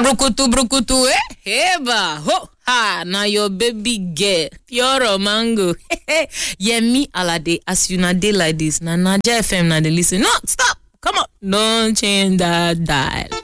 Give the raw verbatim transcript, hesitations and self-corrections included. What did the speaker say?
brukutu brukutu eh heba ho ha na your baby girl pure mango Yemi Alade as you na dey like this na Naija F M na dey listen. No, stop, come on, don't change that dial.